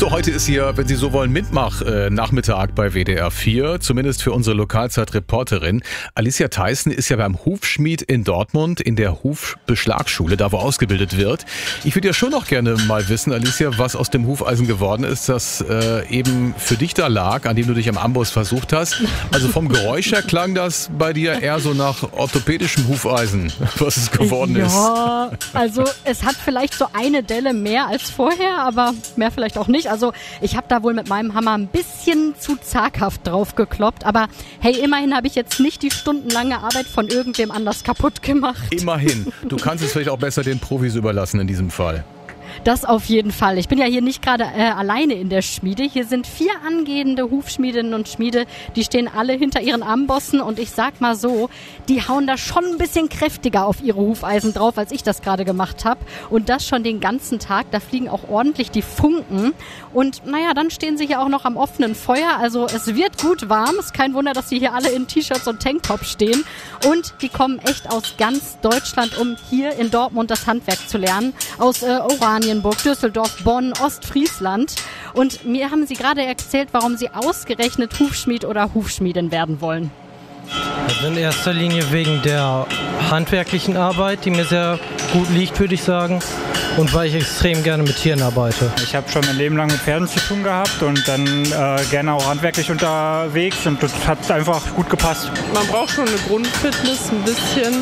So, heute ist hier, wenn Sie so wollen, Mitmach-Nachmittag bei WDR 4, zumindest für unsere Lokalzeit-Reporterin. Alicia Theissen ist ja beim Hufschmied in Dortmund in der Hufbeschlagsschule, da wo ausgebildet wird. Ich würde ja schon noch gerne mal wissen, Alicia, was aus dem Hufeisen geworden ist, das eben für dich da lag, an dem du dich am Amboss versucht hast. Also vom Geräusch her klang das bei dir eher so nach orthopädischem Hufeisen, was es geworden ist. Ja, also es hat vielleicht so eine Delle mehr als vorher, aber mehr vielleicht auch nicht. Also ich habe da wohl mit meinem Hammer ein bisschen zu zaghaft drauf gekloppt. Aber hey, immerhin habe ich jetzt nicht die stundenlange Arbeit von irgendwem anders kaputt gemacht. Immerhin. Du kannst es vielleicht auch besser den Profis überlassen in diesem Fall. Das auf jeden Fall. Ich bin ja hier nicht gerade alleine in der Schmiede. Hier sind 4 angehende Hufschmiedinnen und Schmiede. Die stehen alle hinter ihren Ambossen und ich sag mal so, die hauen da schon ein bisschen kräftiger auf ihre Hufeisen drauf, als ich das gerade gemacht habe. Und das schon den ganzen Tag. Da fliegen auch ordentlich die Funken. Und naja, dann stehen sie hier auch noch am offenen Feuer. Also es wird gut warm. Ist kein Wunder, dass sie hier alle in T-Shirts und Tanktops stehen. Und die kommen echt aus ganz Deutschland, um hier in Dortmund das Handwerk zu lernen. Aus Oranienburg, Düsseldorf, Bonn, Ostfriesland. Und mir haben sie gerade erzählt, warum sie ausgerechnet Hufschmied oder Hufschmiedin werden wollen. Also in erster Linie wegen der handwerklichen Arbeit, die mir sehr gut liegt, würde ich sagen. Und weil ich extrem gerne mit Tieren arbeite. Ich habe schon mein Leben lang mit Pferden zu tun gehabt und dann gerne auch handwerklich unterwegs. Und das hat einfach gut gepasst. Man braucht schon eine Grundfitness, ein bisschen.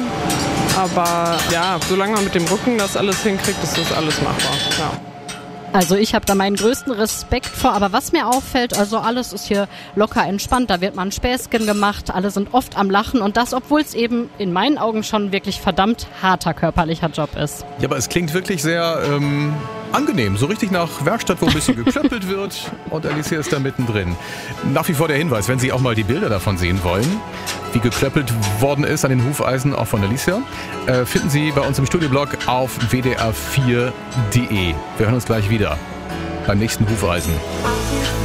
Aber ja, solange man mit dem Rücken das alles hinkriegt, ist das alles machbar. Ja. Also ich habe da meinen größten Respekt vor, aber was mir auffällt, also alles ist hier locker entspannt, da wird mal ein Späßchen gemacht, alle sind oft am Lachen und das, obwohl es eben in meinen Augen schon wirklich verdammt harter körperlicher Job ist. Ja, aber es klingt wirklich sehr angenehm, so richtig nach Werkstatt, wo ein bisschen geklöppelt wird und Alicia ist da mittendrin. Nach wie vor der Hinweis, wenn Sie auch mal die Bilder davon sehen wollen, wie geklöppelt worden ist an den Hufeisen, auch von Alicia, finden Sie bei uns im Studioblog auf wdr4.de. Wir hören uns gleich wieder beim nächsten Hufeisen.